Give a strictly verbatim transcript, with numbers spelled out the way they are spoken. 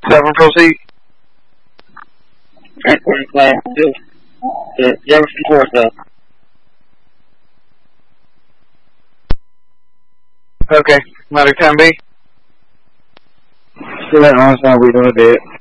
Seven proceed. Transporting class two to Jefferson Corso. Okay. Matter ten B. Still at Armstrong, we doing that.